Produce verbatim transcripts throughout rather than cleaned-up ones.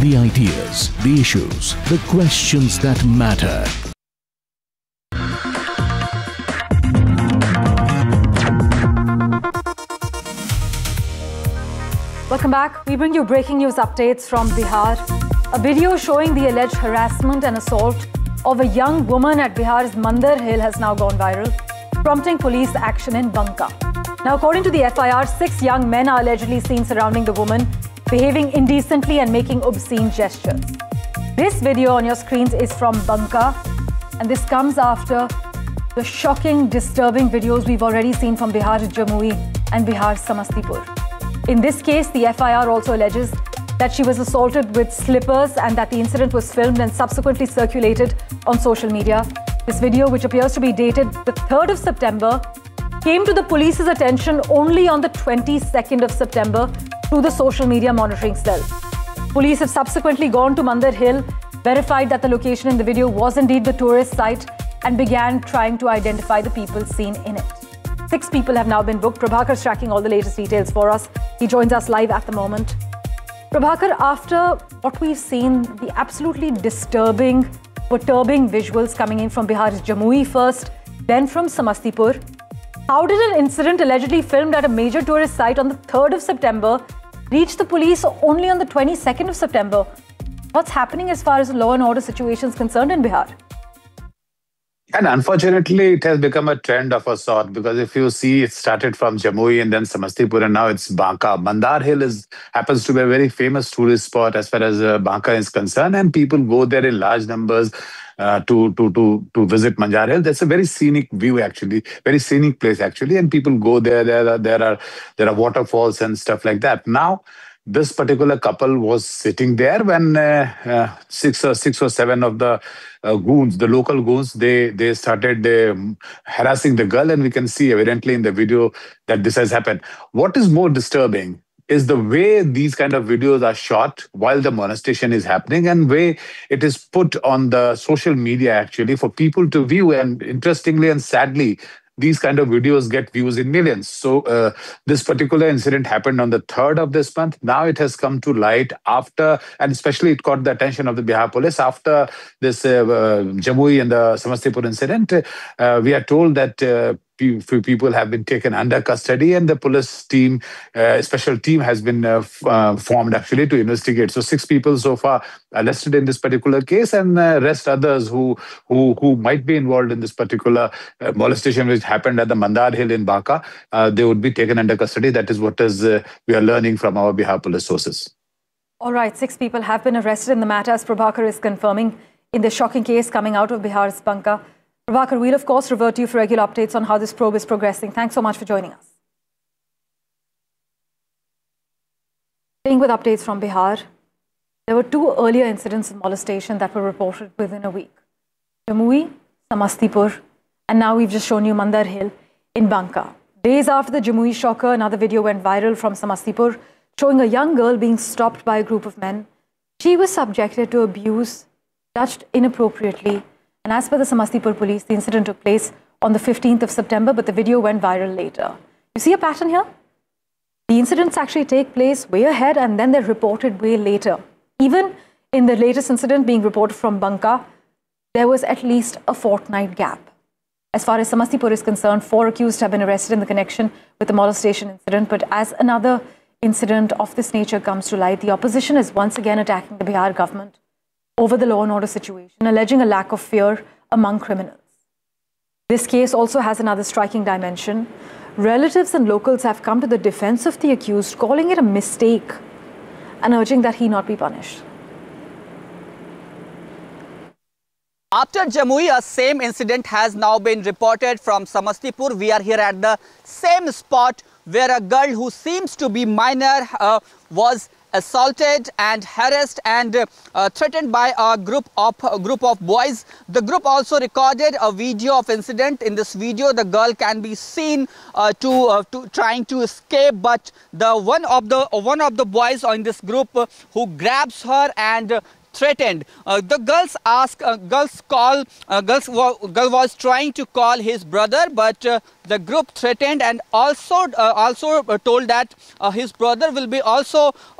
The ideas, the issues, the questions that matter. Welcome back. We bring you breaking news updates from Bihar. A video showing the alleged harassment and assault of a young woman at Bihar's Mandar Hill has now gone viral, prompting police action in Banka. Now, according to the F I R, six young men are allegedly seen surrounding the woman, behaving indecently and making obscene gestures. This video on your screens is from Banka, and this comes after the shocking, disturbing videos we've already seen from Bihar's Jamui and Bihar's Samastipur. In this case, the F I R also alleges that she was assaulted with slippers and that the incident was filmed and subsequently circulated on social media. This video, which appears to be dated the third of September, came to the police's attention only on the twenty-second of September through the social media monitoring cell. Police have subsequently gone to Mandar Hill, verified that the location in the video was indeed the tourist site, and began trying to identify the people seen in it. Six people have now been booked. Prabhakar is tracking all the latest details for us. He joins us live at the moment. Prabhakar, after what we've seen, the absolutely disturbing, perturbing visuals coming in from Bihar's Jamui first, then from Samastipur, how did an incident allegedly filmed at a major tourist site on the third of September reach the police only on the twenty-second of September? What's happening as far as the law and order situation is concerned in Bihar? And unfortunately, it has become a trend of a sort, because if you see, it started from Jamui and then Samastipur, and now it's Banka. Mandar Hill is happens to be a very famous tourist spot as far as uh, Banka is concerned, and people go there in large numbers uh, to, to, to, to visit Mandar Hill. That's a very scenic view, actually, very scenic place, actually, and people go there. There are, there are, there are waterfalls and stuff like that. Now, this particular couple was sitting there when uh, uh, six or six or seven of the uh, goons, the local goons, they they started uh, harassing the girl, and we can see evidently in the video that this has happened. What is more disturbing is the way these kind of videos are shot while the molestation is happening, and way it is put on the social media actually for people to view. And interestingly and sadly, these kind of videos get views in millions. So uh, this particular incident happened on the third of this month. Now it has come to light after, and especially it caught the attention of the Bihar police after this uh, uh, Jamui and the Samastipur incident. Uh, we are told that uh, few people have been taken under custody, and the police team, uh, special team has been uh, uh, formed actually to investigate. So six people so far arrested in this particular case, and uh, rest others who who who might be involved in this particular uh, molestation which happened at the Mandar Hill in Banka, uh, they would be taken under custody. That is what is uh, we are learning from our Bihar police sources. All right, six people have been arrested in the matter, as Prabhakar is confirming, in this shocking case coming out of Bihar's Banka. Prabhakar, we'll of course revert to you for regular updates on how this probe is progressing. Thanks so much for joining us. Staying with updates from Bihar, there were two earlier incidents of molestation that were reported within a week. Jamui, Samastipur, and now we've just shown you Mandar Hill in Banka. Days after the Jamui shocker, another video went viral from Samastipur showing a young girl being stopped by a group of men. She was subjected to abuse, touched inappropriately, and as per the Samastipur police, the incident took place on the fifteenth of September, but the video went viral later. You see a pattern here? The incidents actually take place way ahead and then they're reported way later. Even in the latest incident being reported from Banka, there was at least a fortnight gap. As far as Samastipur is concerned, four accused have been arrested in the connection with the molestation incident, but as another incident of this nature comes to light, the opposition is once again attacking the Bihar government over the law and order situation, alleging a lack of fear among criminals. This case also has another striking dimension. Relatives and locals have come to the defense of the accused, calling it a mistake and urging that he not be punished. After Jamui, a same incident has now been reported from Samastipur. We are here at the same spot where a girl who seems to be minor uh, was assaulted and harassed and uh, threatened by a group of a group of boys. The group also recorded a video of incident. In this video, the girl can be seen uh, to uh, to trying to escape, but the one of the uh, one of the boys in this group uh, who grabs her and uh, threatened. Uh, the girls ask, uh, girls call, uh, girls girl was trying to call his brother, but uh, the group threatened and also uh, also uh, told that uh, his brother will be also uh,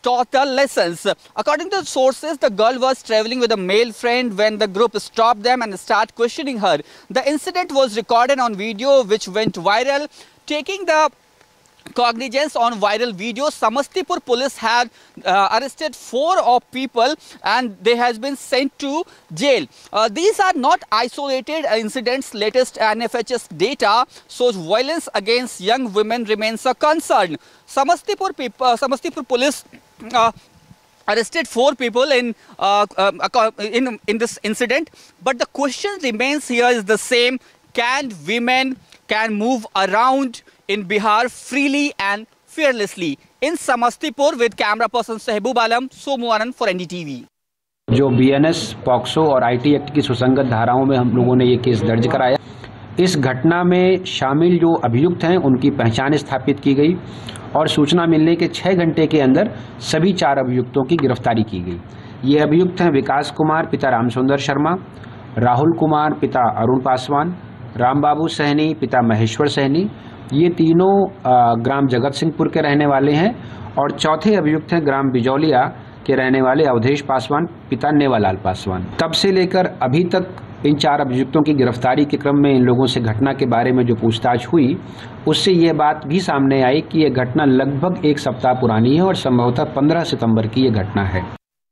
taught the lessons. According to the sources, the girl was traveling with a male friend when the group stopped them and started questioning her. The incident was recorded on video which went viral. Taking the cognizance on viral video, Samastipur police had uh, arrested four of people and they has been sent to jail. Uh, these are not isolated incidents. Latest N F H S data shows violence against young women remains a concern. Samastipur people, uh, Samastipur police uh, arrested four people in, uh, uh, in in this incident. But the question remains here is the same: can women can move around in Bihar freely and fearlessly? In Samastipur, with camera person Sahibub Alam, Somu Anand for N D T V. जो B N S, POCSO और I T act की सुसंगत धाराओं में हम लोगों ने ये केस दर्ज कराया। इस घटना में शामिल जो अभियुक्त हैं उनकी पहचान स्थापित की गई और सूचना मिलने के छः घंटे के अंदर सभी चार अभियुक्तों की गिरफ्तारी की गई। ये अभियुक्त हैं विकास कुमार पिता रामसुंदर शर्मा, राहुल कुमार पिता अरुण पासवान, रामबाबू सहनी पिता महेश्वर सहनी। ये तीनों ग्राम जगत सिंहपुर के रहने वाले हैं और चौथे अभियुक्त हैं ग्राम बिजौलिया के रहने वाले अवधेश पासवान पिता नेवालाल पासवान। तब से लेकर अभी तक इन चार अभियुक्तों की गिरफ्तारी के क्रम में इन लोगों से घटना के बारे में जो पूछताछ हुई उससे ये बात भी सामने आई कि ये घटना लगभग एक सप्ताह पुरानी है और संभवतः पंद्रह सितंबर की ये घटना है।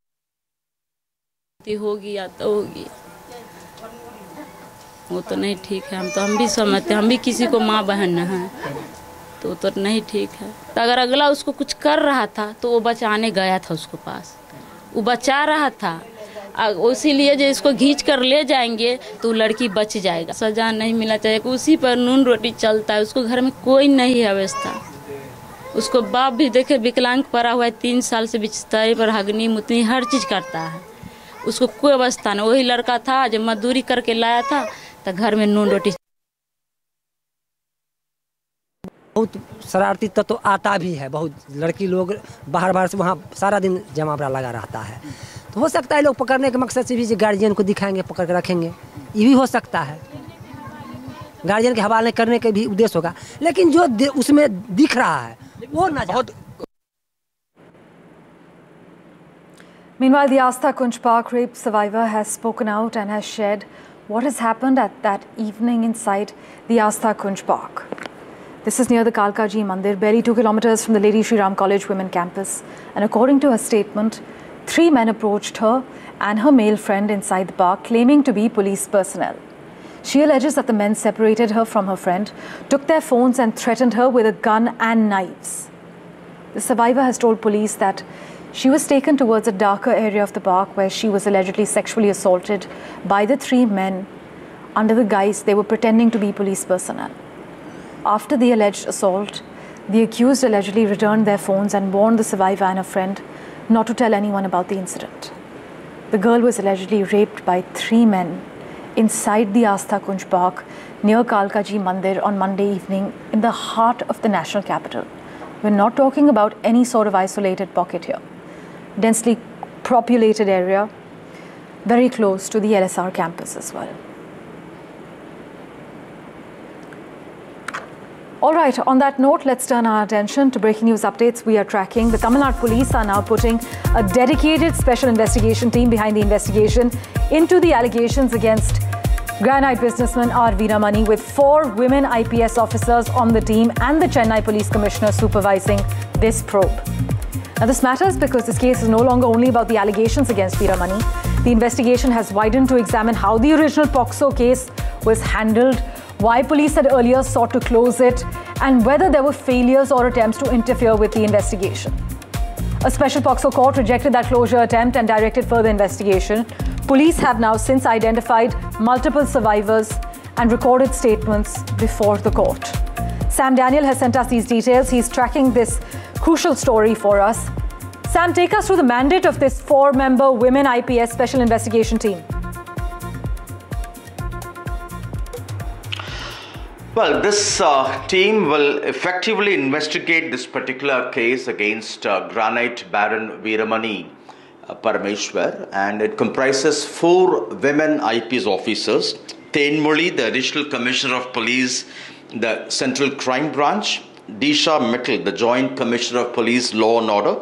होगी या तो होगी, वो तो नहीं ठीक है। हम तो हम भी समझते, हम भी किसी को माँ बहन हैं तो तो नहीं ठीक है। तो अगर अगला उसको कुछ कर रहा था तो वो बचाने गया था, उसको पास वो बचा रहा था, इसीलिए जो इसको खींच कर ले जाएंगे तो लड़की बच जाएगा। सजा नहीं मिलना चाहिए, उसी पर नून रोटी चलता है। उसको घर में कोई नहीं है व्यवस्था। उसको बाप भी देखे विकलांग पड़ा हुआ है, तीन साल से बिस्तर पर हगनी मुतनी हर चीज़ करता है। उसको कोई अवस्था नहीं। वही लड़का था जो मजदूरी करके लाया था तो घर में नून रोटी। बहुत शरारती तत्व तो आता भी है, बहुत लड़की लोग बाहर बाहर से वहाँ सारा दिन जमावड़ा लगा रहता है। तो हो सकता है लोग पकड़ने के मकसद से भी गार्जियन को दिखाएंगे, पकड़ के रखेंगे, ये भी हो सकता है। गार्जियन के हवाले करने के भी उद्देश्य होगा, लेकिन जो उसमें दिख रहा है वो ना बहुत। Meanwhile, the Astha Kunj Park rape survivor has spoken out and has shared what has happened at that evening inside the Astha Kunj Park. This is near the Kalkaji Mandir, barely two kilometers from the Lady Shri Ram College Women Campus. And according to her statement, three men approached her and her male friend inside the park, claiming to be police personnel. She alleges that the men separated her from her friend, took their phones and threatened her with a gun and knives. The survivor has told police that she was taken towards a darker area of the park where she was allegedly sexually assaulted by the three men under the guise they were pretending to be police personnel. After the alleged assault, the accused allegedly returned their phones and warned the survivor and her friend not to tell anyone about the incident. The girl was allegedly raped by three men inside the Astha Kunj Park near Kalkaji Mandir on Monday evening in the heart of the national capital. We're not talking about any sort of isolated pocket here. Densely populated area, very close to the L S R campus as well. All right, on that note, let's turn our attention to breaking news updates we are tracking. The Tamil Nadu police are now putting a dedicated special investigation team behind the investigation into the allegations against granite businessman R. Veeramani, with four women I P S officers on the team and the Chennai Police Commissioner supervising this probe. Now, this matters because this case is no longer only about the allegations against Veeramani. The investigation has widened to examine how the original POCSO case was handled, why police had earlier sought to close it, and whether there were failures or attempts to interfere with the investigation. A special POCSO court rejected that closure attempt and directed further investigation. Police have now since identified multiple survivors and recorded statements before the court. Sam Daniel has sent us these details. He's tracking this crucial story for us. Sam, take us through the mandate of this four-member Women I P S Special Investigation Team. Well, this uh, team will effectively investigate this particular case against uh, Granite Baron Veeramani uh, Parameshwar, and it comprises four women I P S officers: Tenmoli, the Additional Commissioner of Police, the Central Crime Branch; Disha Mittal, the Joint Commissioner of Police, Law and Order;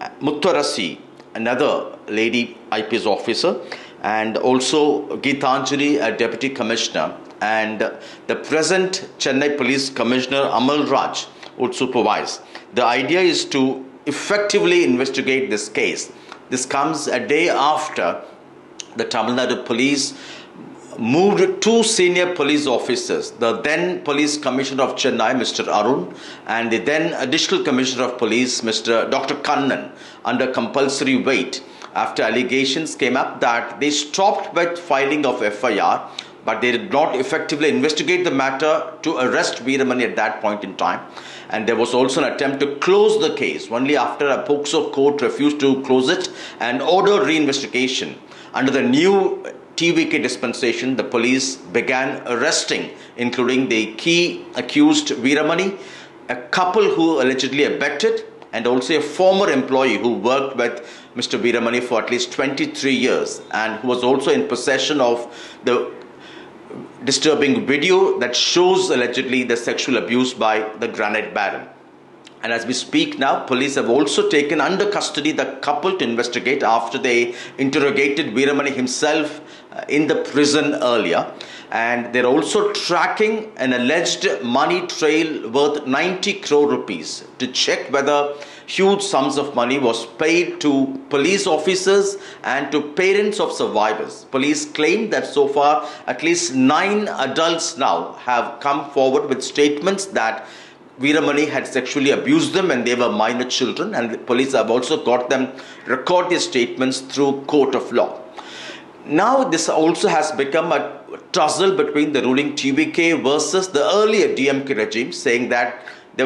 Muttarasi, another lady I P S officer, and also Geetanjali, a deputy commissioner, and the present Chennai Police Commissioner Amal Raj would supervise. The idea is to effectively investigate this case. This comes a day after the Tamil Nadu Police moved two senior police officers, the then Police Commissioner of Chennai, Mister Arun, and the then Additional Commissioner of Police, Mister Doctor Kannan, under compulsory wait after allegations came up that they stopped with filing of F I R, but they did not effectively investigate the matter to arrest Veeramani at that point in time. And there was also an attempt to close the case only after a POCSO court refused to close it and ordered reinvestigation. Under the new T V K dispensation, the police began arresting, including the key accused Veeramani, a couple who allegedly abetted, and also a former employee who worked with Mister Veeramani for at least twenty-three years and who was also in possession of the disturbing video that shows allegedly the sexual abuse by the granite baron. And as we speak now, police have also taken under custody the couple to investigate after they interrogated Veeramani himself uh, in the prison earlier. And they're also tracking an alleged money trail worth ninety crore rupees to check whether huge sums of money was paid to police officers and to parents of survivors. Police claim that so far at least nine adults now have come forward with statements that Veeramani had sexually abused them and they were minor children, and the police have also got them record their statements through court of law. Now this also has become a tussle between the ruling T V K versus the earlier D M K regime, saying that